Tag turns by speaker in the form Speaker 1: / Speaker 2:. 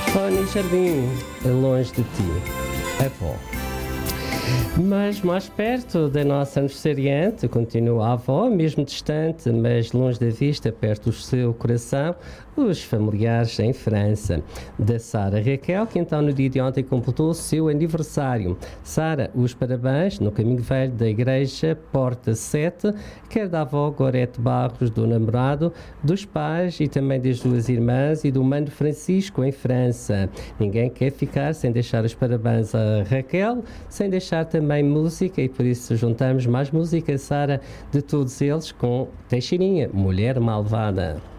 Speaker 1: Tony Jardim, longe de ti, avó. Mas mais perto da nossa aniversariante, continua a avó, mesmo distante, mas longe da vista, perto do seu coração, os familiares em França. Da Sara Raquel, que então no dia de ontem completou o seu aniversário. Sara, os parabéns no caminho velho da igreja Porta 7, quer da avó Gorete Barros, do namorado, dos pais e também das duas irmãs e do mano Francisco em França. Ninguém quer ficar sem deixar os parabéns a Raquel, sem deixar também música, e por isso juntamos mais música, Sara, de todos eles com Teixeirinha, Mulher Malvada.